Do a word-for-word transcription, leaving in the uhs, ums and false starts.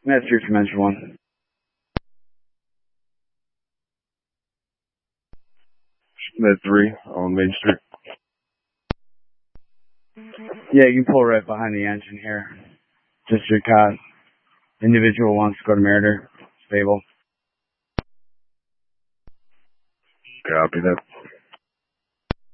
Master Dimension one. Med three on Main Street. Yeah, you can pull right behind the engine here. District cod. Individual wants to go to Meritor. Stable. Copy that.